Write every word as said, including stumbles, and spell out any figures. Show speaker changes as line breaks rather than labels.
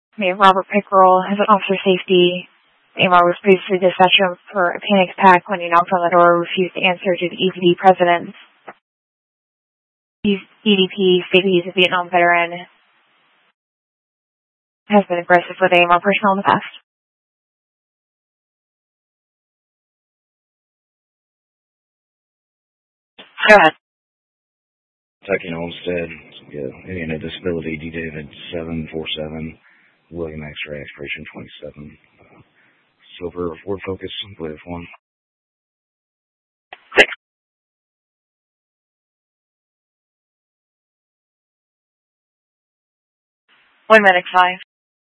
Mayor Robert Pickerel has an officer safety. Amar was previously dispatched for a panic attack when he knocked on the door and refused to answer to the E D P president. E D P stated he's a Vietnam veteran, has been aggressive with A M R personnel in the past. Go ahead.
Kentucky Olmsted, yeah, Indiana Disability, D David seven four seven, William X-ray, expiration twenty-seven. Uh, Silver, Ford Focus, Wave one.
One minute, five.